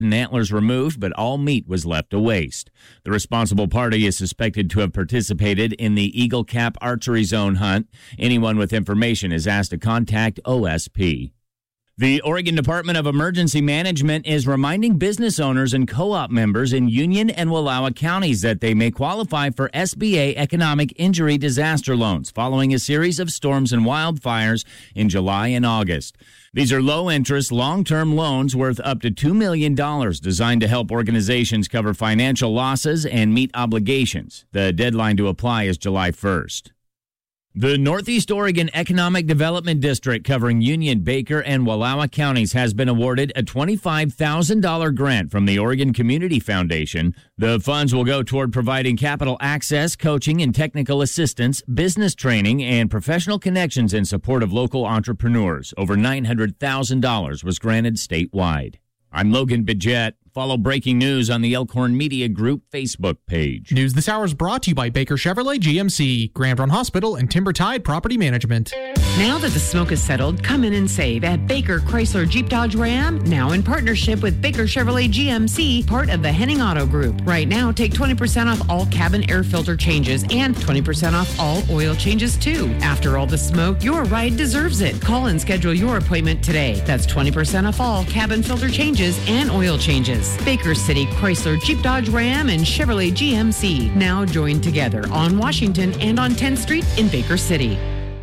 and antlers removed, but all meat was left to waste. The responsible party is suspected to have participated in the Eagle Cap Archery Zone hunt. Anyone with information is asked to contact OSP. The Oregon Department of Emergency Management is reminding business owners and co-op members in Union and Wallowa counties that they may qualify for SBA economic injury disaster loans following a series of storms and wildfires in July and August. These are low-interest, long-term loans worth up to $2 million designed to help organizations cover financial losses and meet obligations. The deadline to apply is July 1st. The Northeast Oregon Economic Development District, covering Union, Baker, and Wallowa counties, has been awarded a $25,000 grant from the Oregon Community Foundation. The funds will go toward providing capital access, coaching and technical assistance, business training, and professional connections in support of local entrepreneurs. Over $900,000 was granted statewide. I'm Logan Bidget. Follow breaking news on the Elkhorn Media Group Facebook page. News this hour is brought to you by Baker Chevrolet GMC, Grand Run Hospital, and Timber Tide Property Management. Now that the smoke has settled, come in and save at Baker Chrysler Jeep Dodge Ram, now in partnership with Baker Chevrolet GMC, part of the Henning Auto Group. Right now, take 20% off all cabin air filter changes and 20% off all oil changes, too. After all the smoke, your ride deserves it. Call and schedule your appointment today. That's 20% off all cabin filter changes and oil changes. Baker City Chrysler Jeep Dodge Ram and Chevrolet GMC, now joined together on Washington and on 10th Street in Baker City.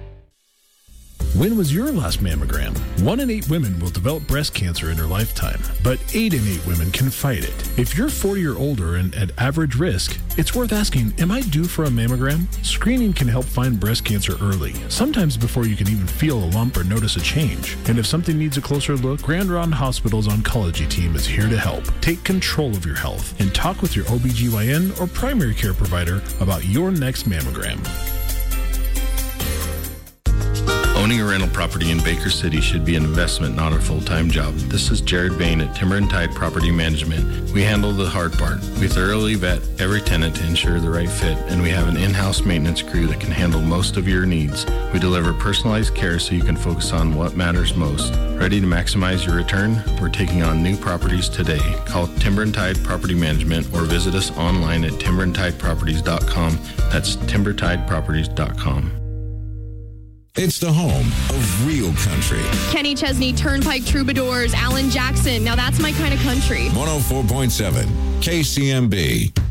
When was your last mammogram? 1 in 8 women will develop breast cancer in their lifetime, but 8 in 8 women can fight it. If you're 40 or older and at average risk, it's worth asking, am I due for a mammogram? Screening can help find breast cancer early, sometimes before you can even feel a lump or notice a change. And if something needs a closer look, Grand Ron Hospital's oncology team is here to help. Take control of your health and talk with your OBGYN or primary care provider about your next mammogram. Owning a rental property in Baker City should be an investment, not a full-time job. This is Jared Bain at Timber and Tide Property Management. We handle the hard part. We thoroughly vet every tenant to ensure the right fit, and we have an in-house maintenance crew that can handle most of your needs. We deliver personalized care so you can focus on what matters most. Ready to maximize your return? We're taking on new properties today. Call Timber and Tide Property Management or visit us online at timberandtideproperties.com. That's timbertideproperties.com. It's the home of real country. Kenny Chesney, Turnpike Troubadours, Alan Jackson. Now that's my kind of country. 104.7 KCMB.